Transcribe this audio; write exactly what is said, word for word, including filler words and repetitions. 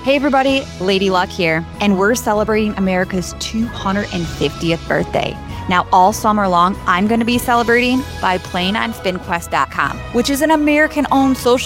Hey everybody, Lady Luck here, and we're celebrating America's two hundred fiftieth birthday. Now, all summer long, I'm going to be celebrating by playing on spin quest dot com, which is an American-owned social